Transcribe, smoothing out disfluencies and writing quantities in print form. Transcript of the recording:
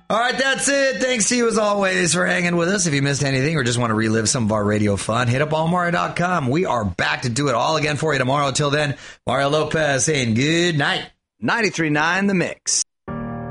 All right, that's it. Thanks to you as always for hanging with us. If you missed anything or just want to relive some of our radio fun, hit up allmario.com. We are back to do it all again for you tomorrow. Till then, Mario Lopez saying good night. 93.9 The Mix.